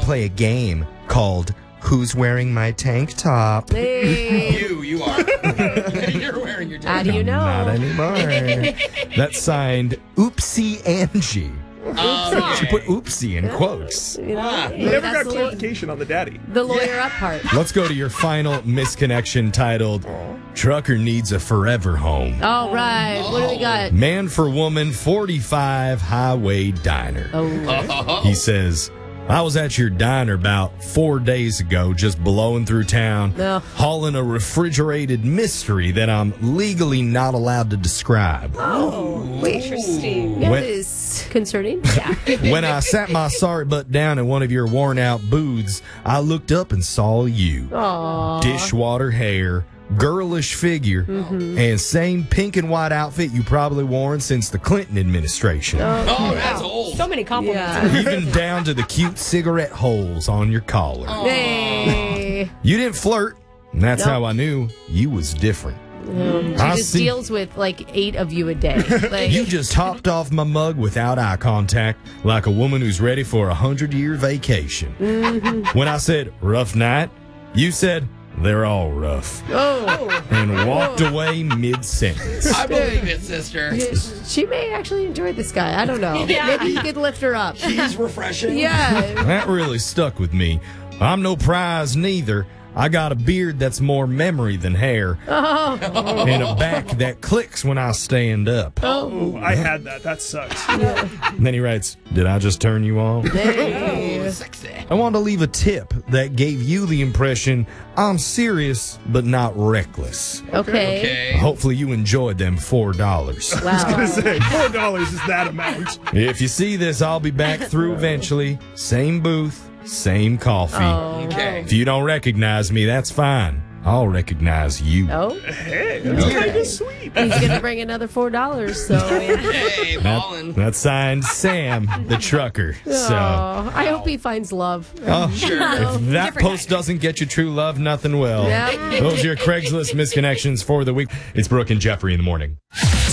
play a game called Who's Wearing My Tank Top? Hey. You are. You're wearing your How do you know? Not anymore. That's signed Oopsie Angie. She put oopsie in quotes. You know, We never got that's clarification on the daddy. the lawyer up part. Let's go to your final misconnection titled Trucker Needs a Forever Home. All right. What do we got? Man for Woman 45 Highway Diner. Oh. He says, I was at your diner about 4 days ago, just blowing through town, No. hauling a refrigerated mystery that I'm legally not allowed to describe. Interesting. Yeah, When- it is concerning. When I sat my sorry butt down in one of your worn out booths, I looked up and saw you. Aww. Dishwater hair, girlish figure, and same pink and white outfit you probably worn since the Clinton administration. Oh, that's old. So many compliments. Yeah. Even down to the cute cigarette holes on your collar. Hey. You didn't flirt, and that's Nope. how I knew you was different. She I just see- deals with like 8 of you a day. Like, You just hopped off my mug without eye contact, like a woman who's ready for a 100-year vacation. When I said, rough night, you said, they're all rough, oh, and walked away mid-sentence. I believe it, sister. she may actually enjoy this guy. I don't know. Yeah. Maybe you could lift her up. He's refreshing. Yeah. That really stuck with me. I'm no prize neither. I got a beard that's more memory than hair, and a back that clicks when I stand up. Oh, I had that. That sucks. And then he writes, did I just turn you on? Hey. Sexy. I wanted to leave a tip that gave you the impression I'm serious but not reckless. Okay. Okay. Hopefully you enjoyed them $4. I was Wow. gonna say $4 is that amount. If you see this, I'll be back through eventually. Same booth, same coffee. Oh. Okay. If you don't recognize me, that's fine. I'll recognize you. Oh, Hey, that's kind of sweet. he's going to bring another $4. So, Hey, ballin'. That's signed Sam, the trucker. So, oh, I hope he finds love. Sure. if that Different post guy. doesn't get you true love, nothing will. Yeah. Those are your Craigslist misconnections for the week. It's Brooke and Jeffrey in the morning.